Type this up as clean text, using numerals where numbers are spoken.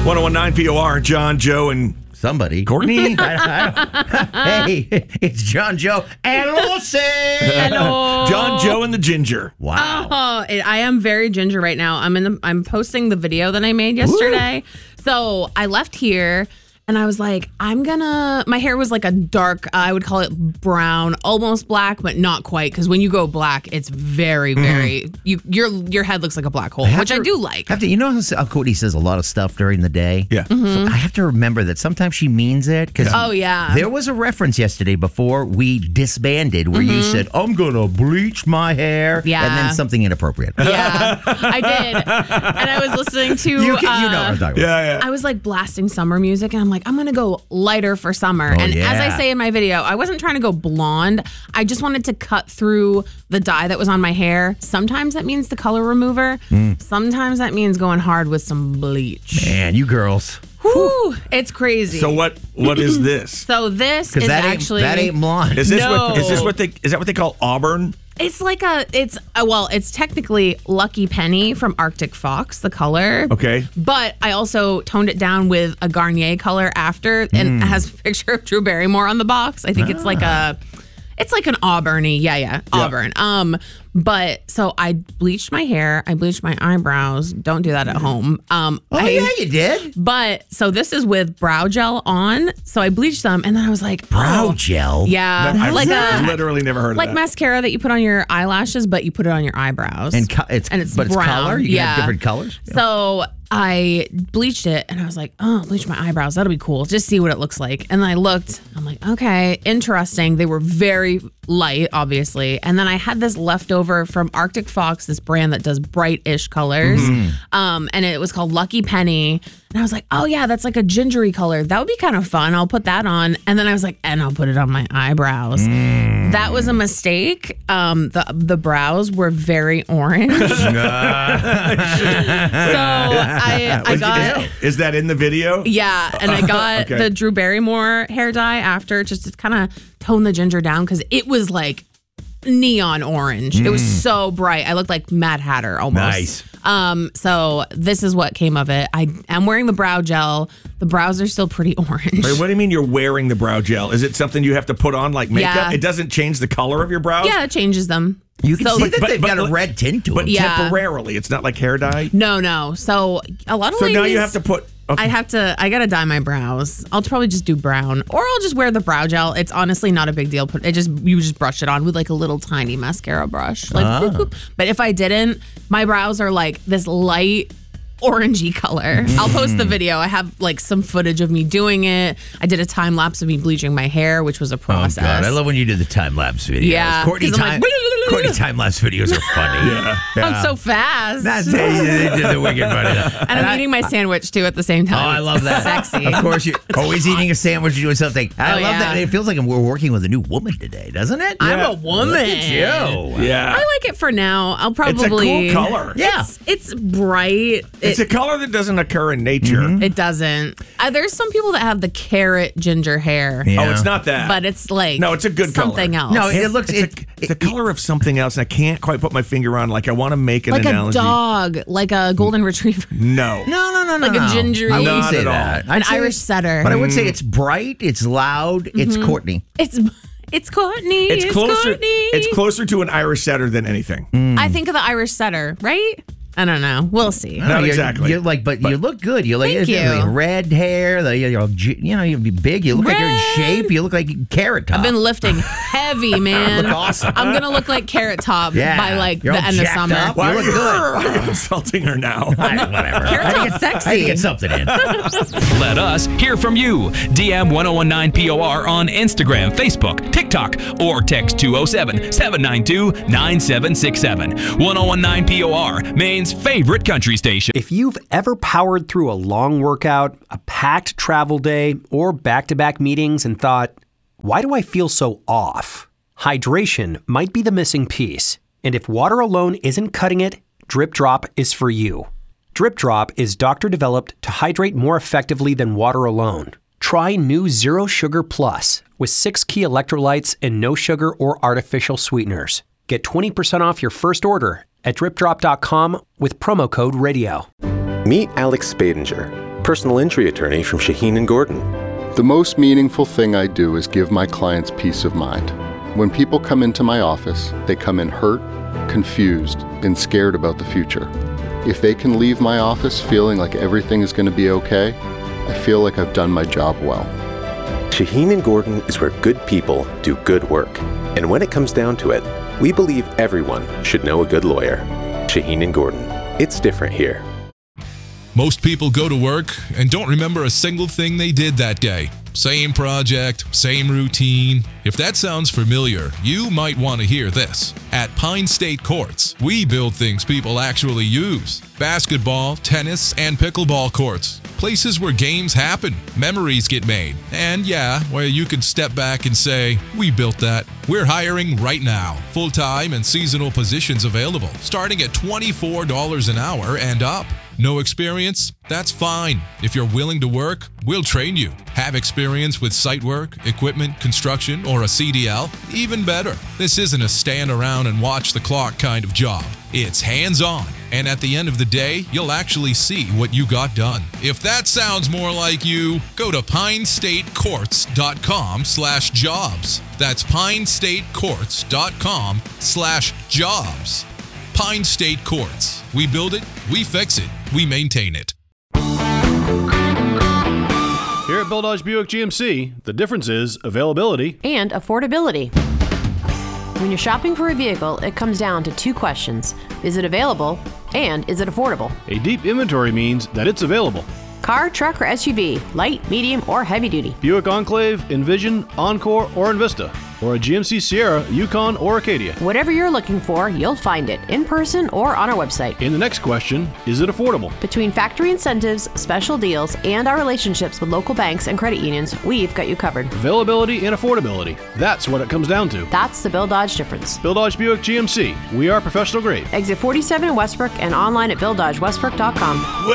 1019 POR, John, Joe, and somebody. Courtney. Hey, it's John, Joe, and Lucy. Hello. John, Joe, and the Ginger. Wow. Oh, I am very ginger right now. I'm posting the video that I made yesterday. So I left here and I was like, my hair was like a dark, I would call it brown, almost black, but not quite. Because when you go black, it's very, very, your head looks like a black hole, which I do like. You know how Courtney says a lot of stuff during the day? Yeah. So I have to remember that sometimes she means it. Oh, yeah. There was a reference yesterday before we disbanded where you said, I'm going to bleach my hair. Yeah. And then something inappropriate. Yeah, I did. And I was listening to... You know what I'm talking about. Yeah. I was like blasting summer music and I'm like, I'm going to go lighter for summer. Oh, and yeah. as I say in my video, I wasn't trying to go blonde. I just wanted to cut through the dye that was on my hair. Sometimes that means the color remover. Sometimes that means going hard with some bleach. Man, you girls. Whew, it's crazy. So what is this? So this Because is that actually... ain't blonde. Is No. that what they call Auburn? It's like it's technically Lucky Penny from Arctic Fox, the color. Okay. But I also toned it down with a Garnier color after, and it has a picture of Drew Barrymore on the box. I think it's like an auburny, Auburn. But so I bleached my hair, I bleached my eyebrows. Don't do that at home. Yeah, you did. But so this is with brow gel on. So I bleached them, and then I was like, Brow gel? Yeah, I've literally never heard of like that. mascara that you put on your eyelashes, but you put it on your eyebrows. And it's it's brown. color? You can have different colors? So I bleached it and I was like, oh, bleach my eyebrows. That'll be cool. Just see what it looks like. And then I looked. I'm like, okay, interesting. They were very light, obviously. And then I had this leftover from Arctic Fox, this brand that does bright-ish colors. And it was called Lucky Penny. And I was like, oh, yeah, that's like a gingery color. That would be kind of fun. I'll put that on. And then I was like, and I'll put it on my eyebrows. That was a mistake. The brows were very orange. So I got... Is that in the video? Yeah, and I got the Drew Barrymore hair dye after just to kind of tone the ginger down because it was like neon orange. It was so bright. I looked like Mad Hatter almost. Nice. So this is what came of it. I am wearing the brow gel. The brows are still pretty orange. Wait, what do you mean you're wearing the brow gel? Is it something you have to put on like makeup? Yeah. It doesn't change the color of your brows? Yeah, it changes them. You can see that they've but- got a red tint to them. But temporarily. It's not like hair dye? No. So a lot of ladies... now you have to put... Okay. I gotta dye my brows. I'll probably just do brown, or I'll just wear the brow gel. It's honestly not a big deal. You just brush it on with like a little tiny mascara brush, like. Boop, boop. But if I didn't, my brows are like this light orangey color. I'll post the video. I have like some footage of me doing it. I did a time lapse of me bleaching my hair, which was a process. Oh, God. I love when you do the time-lapse videos. Yeah, Courtney 'cause I'm like, time-lapse videos are funny. Yeah. I'm so fast. They did the wicked funny. And I'm eating my sandwich too at the same time. Oh, I love that. Sexy. Of course, you're always eating a sandwich or doing something. I love yeah. that. It feels like we're working with a new woman today, doesn't it? I'm a woman. Look at you. Yeah. I like it for now. I'll probably. It's a cool color. Yeah. It's bright. It's a color that doesn't occur in nature. It doesn't. There's some people that have the carrot ginger hair. Yeah. Oh, it's not that. But it's like No, it's a good color. something else. No, it looks It's the color of something else, and I can't quite put my finger on. Like, I want to make an like analogy. a dog, like a golden retriever, No. No. like a gingery, I wouldn't Not say at all. that. an I'd say Irish setter. But I would say it's bright, it's loud, it's Courtney. It's Courtney. It's closer. Courtney. It's closer to an Irish setter than anything. I think of the Irish setter, right? I don't know. We'll see. Not exactly. You're but you look good. You look Thank you. like red hair. You're big. You look like you're in Red. shape. You look like Carrot Top. I've been lifting heavy, man. Look awesome. I'm gonna look like Carrot Top by like You're the all end of jacked summer. up. Why You are look good. Why are you insulting her now? Whatever. Carrot Top's sexy. I had to get something in. Let us hear from you. DM 1019 POR on Instagram, Facebook, TikTok, or text 207-792-9767. 1019 POR, Maine's favorite country station. If you've ever powered through a long workout, a packed travel day, or back-to-back meetings and thought, why do I feel so off? Hydration might be the missing piece. And if water alone isn't cutting it, Drip Drop is for you. Drip Drop is doctor-developed to hydrate more effectively than water alone. Try new Zero Sugar Plus with 6 key electrolytes and no sugar or artificial sweeteners. Get 20% off your first order at dripdrop.com with promo code RADIO. Meet Alex Spadinger, personal injury attorney from Shaheen & Gordon. The most meaningful thing I do is give my clients peace of mind. When people come into my office, they come in hurt, confused, and scared about the future. If they can leave my office feeling like everything is going to be okay, I feel like I've done my job well. Shaheen & Gordon is where good people do good work. And when it comes down to it, we believe everyone should know a good lawyer. Shaheen & Gordon. It's different here. Most people go to work and don't remember a single thing they did that day. Same project, same routine. If that sounds familiar, you might want to hear this. At Pine State Courts, we build things people actually use. Basketball, tennis, and pickleball courts. Places where games happen, memories get made, and yeah, where you can step back and say, we built that. We're hiring right now. Full-time and seasonal positions available, starting at $24 an hour and up. No experience? That's fine. If you're willing to work, we'll train you. Have experience with site work, equipment, construction, or a CDL? Even better. This isn't a stand around and watch the clock kind of job. It's hands-on. And at the end of the day, you'll actually see what you got done. If that sounds more like you, go to pinestatecourts.com/jobs. That's pinestatecourts.com/jobs. Pine State Courts. We build it, we fix it, we maintain it. Here at Bill Dodge Buick GMC, the difference is availability and affordability. When you're shopping for a vehicle, it comes down to two questions. Is it available and is it affordable? A deep inventory means that it's available. Car, truck, or SUV, light, medium, or heavy duty. Buick Enclave, Envision, Encore, or Envista. Or a GMC Sierra, Yukon, or Acadia. Whatever you're looking for, you'll find it in person or on our website. In the next question, is it affordable? Between factory incentives, special deals, and our relationships with local banks and credit unions, we've got you covered. Availability and affordability. That's what it comes down to. That's the Bill Dodge difference. Bill Dodge Buick GMC. We are professional grade. Exit 47 in Westbrook and online at BillDodgeWestbrook.com.